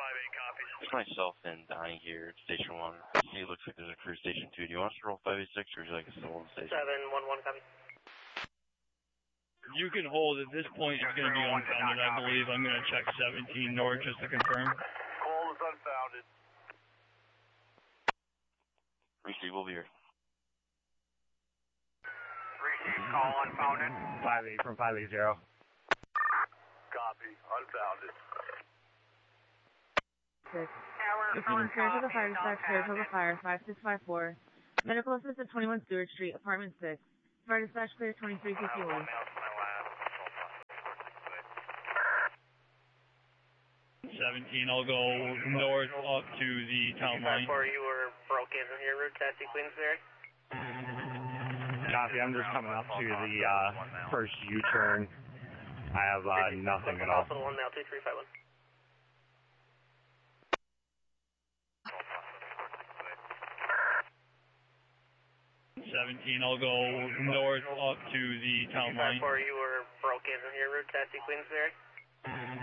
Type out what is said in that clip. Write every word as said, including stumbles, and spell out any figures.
eight copies. It's myself and Donnie here at Station one. See, it looks like there's a crew Station two. Do you want us to roll five eight six or would you like us to hold the station? seven one one, copy. You can hold. At this point, it's going to be unfounded, I believe. I'm going to check seventeen north just to confirm. Call is unfounded. Receive, we'll be here. Receive, call unfounded. five eight from five eight zero. Copy, unfounded. Six. Receiving care to the fire dispatch, care to the fire, five six five four. Medical assist at twenty-one Stewart Street, apartment six. Fire dispatch clear twenty-three fifty-one. seventeen, I'll go north up to the town line. You were broken in your route, taxi Queensbury. Copy, I'm just coming up to the uh, first U-turn. I have uh, nothing at all. Hospital one now, two three five one. seventeen, I'll go north up to the town line. You were broken in your route, taxi Queensbury.